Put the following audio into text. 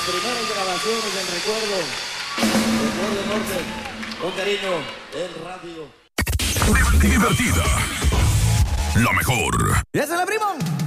primeras grabaciones del recuerdo. Recuerdo Norte, con cariño, en radio. Divertida. La mejor. ¡Y esa es la primo!